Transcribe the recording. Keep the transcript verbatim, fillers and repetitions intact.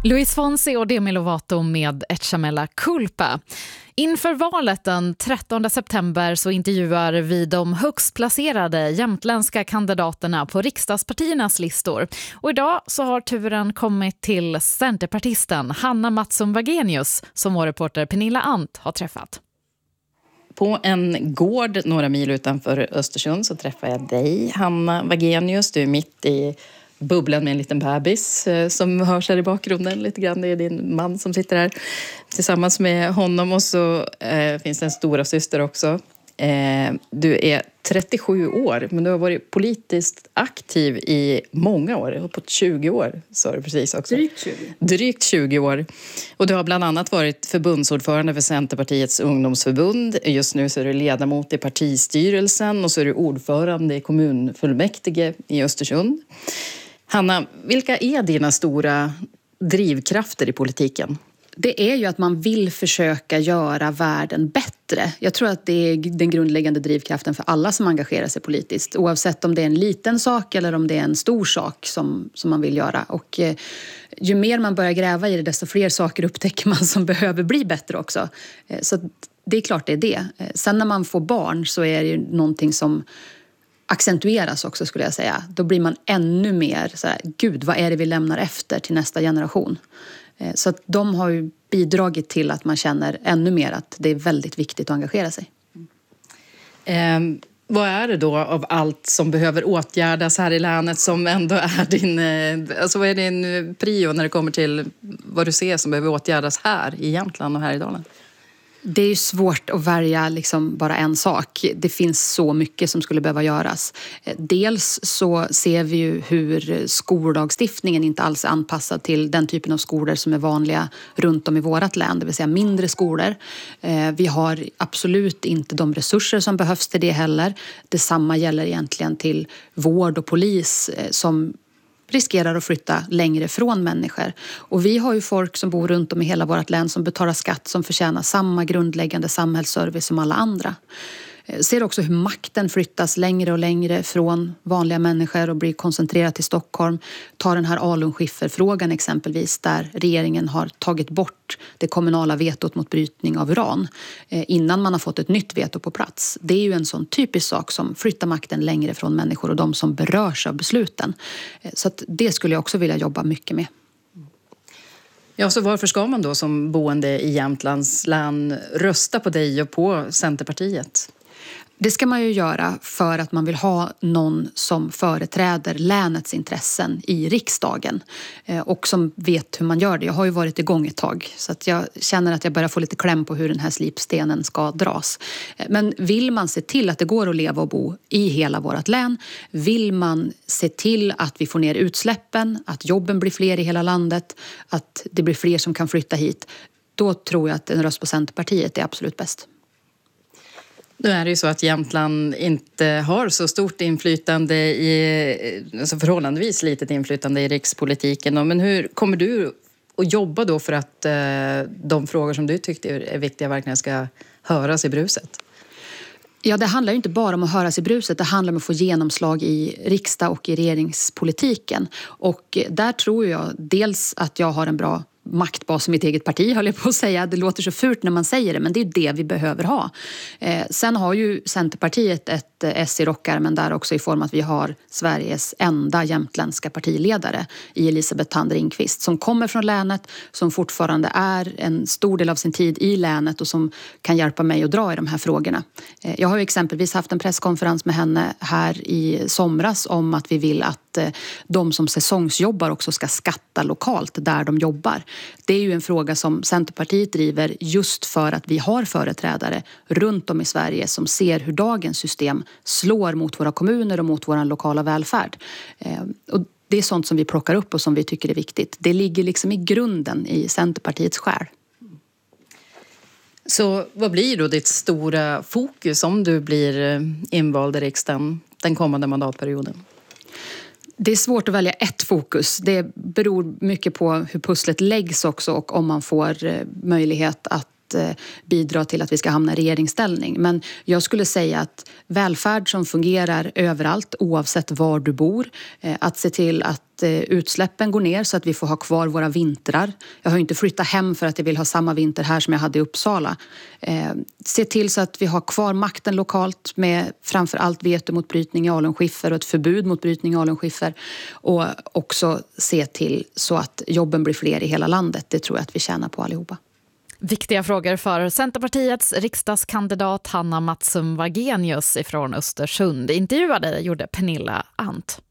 Luis Fonsi och Demi Lovato med Echamela Culpa. Inför valet den trettonde september så intervjuar vi de högst placerade jämtländska kandidaterna på riksdagspartiernas listor. Och idag så har turen kommit till centerpartisten Hanna Mattsson Wagenius som vår reporter Pernilla Ant har träffat. På en gård några mil utanför Östersund så träffar jag dig, Hanna Wagenius. Du är mitt i bubblan med en liten bebis eh, som hörs här i bakgrunden lite grann. Det är din man som sitter här tillsammans med honom. Och så eh, finns det en stora syster också. Eh, du är trettiosju år, men du har varit politiskt aktiv i många år. Uppåt tjugo år, sa du precis också. Drygt tjugo. Drygt tjugo år. Och du har bland annat varit förbundsordförande för Centerpartiets ungdomsförbund. Just nu så är du ledamot i partistyrelsen och så är du ordförande i kommunfullmäktige i Östersund. Hanna, vilka är dina stora drivkrafter i politiken? Det är ju att man vill försöka göra världen bättre. Jag tror att det är den grundläggande drivkraften för alla som engagerar sig politiskt. Oavsett om det är en liten sak eller om det är en stor sak som, som man vill göra. Och eh, ju mer man börjar gräva i det, desto fler saker upptäcker man som behöver bli bättre också. Eh, så det är klart det är det. Eh, sen när man får barn så är det ju någonting som accentueras också, skulle jag säga. Då blir man ännu mer så här, gud, vad är det vi lämnar efter till nästa generation? Så att de har ju bidragit till att man känner ännu mer att det är väldigt viktigt att engagera sig. Eh, vad är det då av allt som behöver åtgärdas här i länet som ändå är din... Eh, alltså vad är din prio när det kommer till vad du ser som behöver åtgärdas här i Jämtland och här i Dalen? Det är ju svårt att välja liksom bara en sak. Det finns så mycket som skulle behöva göras. Dels så ser vi ju hur skollagstiftningen inte alls är anpassad till den typen av skolor som är vanliga runt om i vårat län. Det vill säga mindre skolor. Vi har absolut inte de resurser som behövs till det heller. Detsamma gäller egentligen till vård och polis som riskerar att flytta längre från människor. Och vi har ju folk som bor runt om i hela vårt län som betalar skatt som förtjänar samma grundläggande samhällsservice som alla andra. Jag ser också hur makten flyttas längre och längre från vanliga människor och blir koncentrerad till Stockholm. Ta den här alunskifferfrågan exempelvis där regeringen har tagit bort det kommunala vetot mot brytning av uran innan man har fått ett nytt veto på plats. Det är ju en sån typisk sak som flyttar makten längre från människor och de som berörs av besluten. Så att det skulle jag också vilja jobba mycket med. Ja, så varför ska man då som boende i Jämtlands län rösta på dig och på Centerpartiet? Det ska man ju göra för att man vill ha någon som företräder länets intressen i riksdagen och som vet hur man gör det. Jag har ju varit igång ett tag så att jag känner att jag börjar få lite kläm på hur den här slipstenen ska dras. Men vill man se till att det går att leva och bo i hela vårt län, vill man se till att vi får ner utsläppen, att jobben blir fler i hela landet, att det blir fler som kan flytta hit, då tror jag att en röst på Centerpartiet är absolut bäst. Nu är det ju så att Jämtland inte har så stort inflytande i, alltså förhållandevis litet inflytande i rikspolitiken. Men hur kommer du att jobba då för att eh, de frågor som du tyckte är viktiga verkligen ska höras i bruset? Ja, det handlar ju inte bara om att höras i bruset. Det handlar om att få genomslag i riksdag och i regeringspolitiken. Och där tror jag dels att jag har en bra maktbas i mitt eget parti, höll jag på att säga. Det låter så fult när man säger det, men det är det vi behöver ha. Eh, sen har ju Centerpartiet ett eh, S i rockärmen där också i form att vi har Sveriges enda jämtländska partiledare i Elisabeth Thand Ringqvist som kommer från länet, som fortfarande är en stor del av sin tid i länet och som kan hjälpa mig att dra i de här frågorna. Eh, jag har ju exempelvis haft en presskonferens med henne här i somras om att vi vill att eh, de som säsongsjobbar också ska skatta lokalt där de jobbar. Det är ju en fråga som Centerpartiet driver just för att vi har företrädare runt om i Sverige som ser hur dagens system slår mot våra kommuner och mot vår lokala välfärd. Och det är sånt som vi plockar upp och som vi tycker är viktigt. Det ligger liksom i grunden i Centerpartiets själ. Så vad blir då ditt stora fokus om du blir invald i riksdagen den kommande mandatperioden? Det är svårt att välja ett fokus. Det beror mycket på hur pusslet läggs också och om man får möjlighet att att eh, bidra till att vi ska hamna i regeringsställning. Men jag skulle säga att välfärd som fungerar överallt oavsett var du bor, eh, att se till att utsläppen går ner så att vi får ha kvar våra vintrar. Jag har inte flyttat hem för att jag vill ha samma vinter här som jag hade i Uppsala. Eh, se till så att vi har kvar makten lokalt med framför allt veto mot brytning i alunskiffer och ett förbud mot brytning i alunskiffer. Och också se till så att jobben blir fler i hela landet. Det tror jag att vi tjänar på allihopa. Viktiga frågor för Centerpartiets riksdagskandidat Hanna Matsum Wagenius ifrån Östersund. Intervjuade gjorde Pernilla Ant.